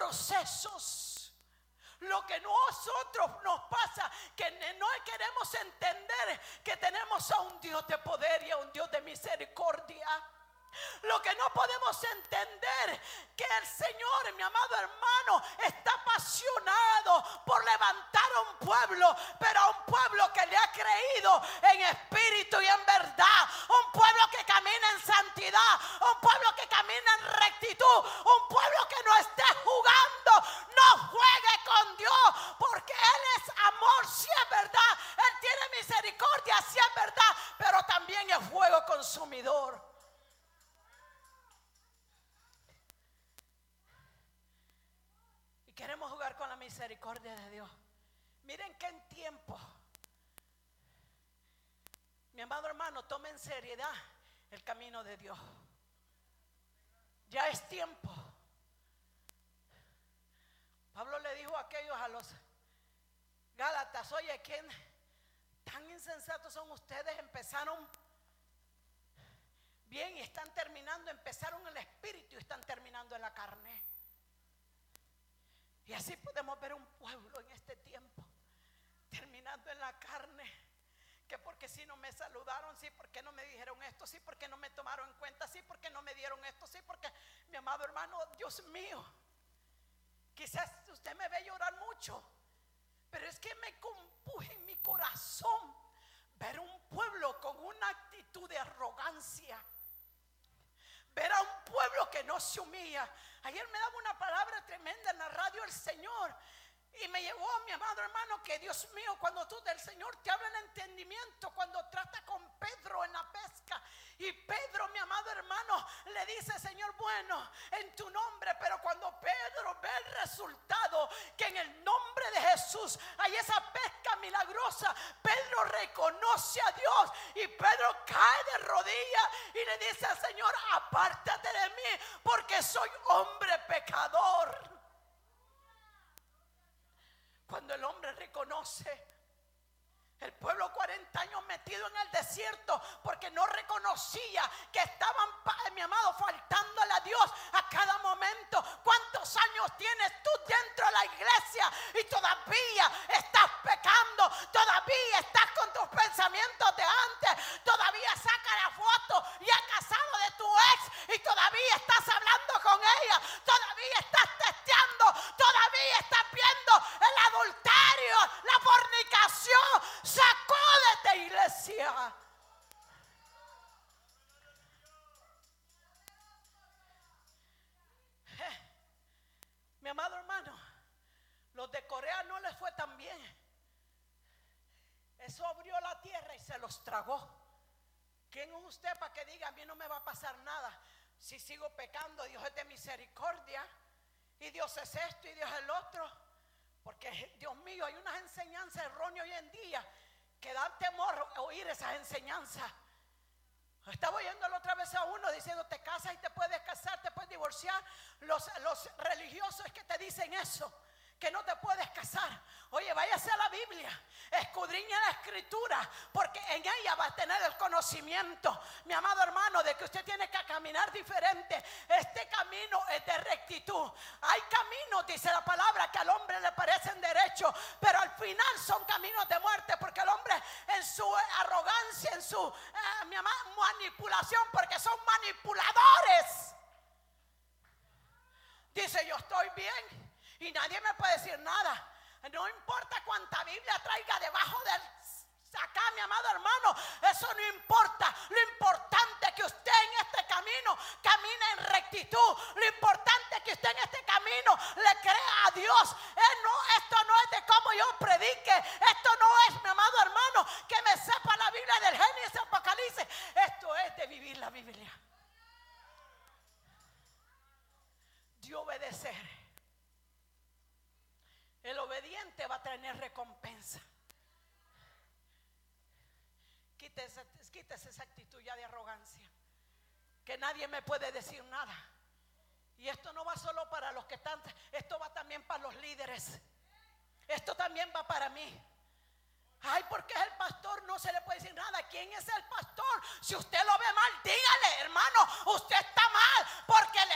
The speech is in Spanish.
procesos. Lo que nosotros nos pasa, que no queremos entender que tenemos a un Dios de poder y a un Dios de misericordia. Lo que no podemos entender, que el Señor, mi amado hermano, está apasionado por levantar a un pueblo, pero a un pueblo que le ha creído en espíritu y en verdad, un pueblo que camina en santidad, un pueblo que camina en rectitud, un pueblo que no esté jugando, no juegue con Dios, porque Él es amor, sí es verdad, Él tiene misericordia, sí es verdad, pero también es fuego consumidor. Queremos jugar con la misericordia de Dios. Miren que en tiempo, mi amado hermano, tome en seriedad el camino de Dios. Ya es tiempo. Pablo le dijo a aquellos, a los Gálatas: oye, ¿quién tan insensatos son ustedes? Empezaron bien y están terminando, empezaron en el espíritu y están terminando en la carne. Y así podemos ver un pueblo en este tiempo terminando en la carne, que porque si no me saludaron, sí, porque no me dijeron esto, sí, porque no me tomaron en cuenta, sí, porque no me dieron esto, sí, porque, mi amado hermano, Dios mío, quizás usted me ve llorar mucho, pero es que me compuje en mi corazón ver un pueblo con una actitud de arrogancia, ver a un pueblo que no se humilla. Ayer me daba una palabra tremenda en la radio el Señor, y me llevó, mi amado hermano, que Dios mío, cuando tú del Señor te habla el entendimiento, cuando trata con Pedro en la pesca, y Pedro, mi amado hermano, le dice: Señor, bueno, en tu nombre. Pero cuando Pedro ve el resultado, que en el nombre de Jesús hay esa pesca milagrosa, Pedro reconoce a Dios, y Pedro cae de rodillas y le dice al Señor: apártate de mí, porque soy hombre pecador. Cuando el hombre reconoce, el pueblo 40 años metido en el desierto porque no reconocía que estaban, mi amado, faltándole a Dios a cada momento. ¿Cuántos años tienes tú dentro de la iglesia y todavía estás pecando? Todavía estás con tus pensamientos de antes, todavía saca la foto ya casado de tu ex y todavía estás hablando con ella, todavía estás testeando, todavía estás viendo el adulterio, la fornicación. Sacúdete, iglesia. Mi amado hermano, los de Corea no les fue tan bien. Eso abrió la tierra y se los tragó. ¿Quién es usted para que diga: a mí no me va a pasar nada? Si sigo pecando, Dios es de misericordia, y Dios es esto y Dios es el otro. Porque, Dios mío, hay unas enseñanzas erróneas hoy en día que dan temor oír esas enseñanzas. Estaba oyendo la otra vez a uno diciendo: te casas y te puedes casar, te puedes divorciar. Los religiosos es que te dicen eso, que no te puedes casar. Oye, váyase a la Biblia, escudriña la escritura, porque en ella va a tener el conocimiento, mi amado hermano, de que usted tiene que caminar diferente. Este camino es de rectitud. Hay caminos, dice la palabra, que al hombre le parecen derechos, pero al final son caminos de muerte, porque el hombre en su arrogancia, en su manipulación, porque son manipuladores, dice: yo estoy bien y nadie me puede decir nada. No importa cuánta Biblia traiga debajo del acá, mi amado hermano, eso no importa. Lo importante es que usted en este camino camine en rectitud. Lo importante es que usted en este camino le crea a Dios. Esto no es de cómo yo predique. Esto no es, mi amado hermano, que me sepa la Biblia del Génesis y Apocalipsis. Esto es de vivir la Biblia, de obedecer. El obediente va a tener recompensa. Quítese esa actitud ya de arrogancia, que nadie me puede decir nada. Y esto no va solo para los que están, esto va también para los líderes. Esto también va para mí. Ay, porque es el pastor, no se le puede decir nada. ¿Quién es el pastor? Si usted lo ve mal, dígale: hermano, usted está mal, porque